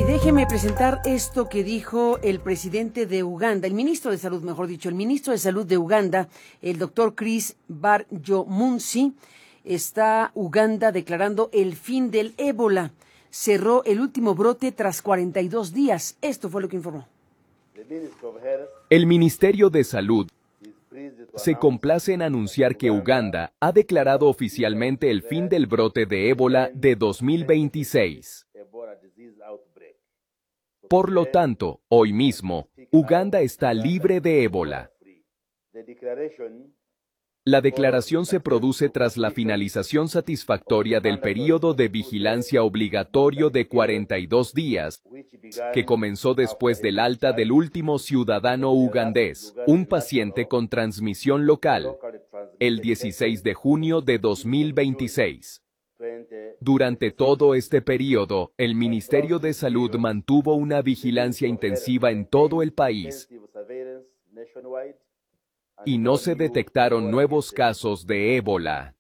Déjeme presentar esto que dijo el presidente de Uganda, el ministro de Salud, mejor dicho, el ministro de Salud de Uganda, el doctor Chris Baryomunsi. Está Uganda declarando el fin del ébola. Cerró el último brote tras 42 días. Esto fue lo que informó. El Ministerio de Salud se complace en anunciar que Uganda ha declarado oficialmente el fin del brote de ébola de 2026. Por lo tanto, hoy mismo, Uganda está libre de ébola. La declaración se produce tras la finalización satisfactoria del período de vigilancia obligatorio de 42 días, que comenzó después del alta del último ciudadano ugandés, un paciente con transmisión local, el 16 de junio de 2026. Durante todo este período, el Ministerio de Salud mantuvo una vigilancia intensiva en todo el país y no se detectaron nuevos casos de ébola.